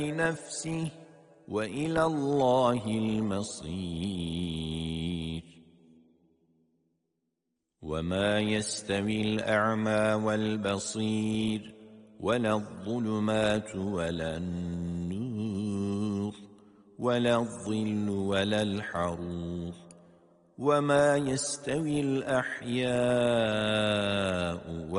نفسه وإلى الله المصير. وما يستوي الأعمى والبصير ولا الظلمات ولا النور ولا الظل ولا الحرور. وما يستوي الأحياء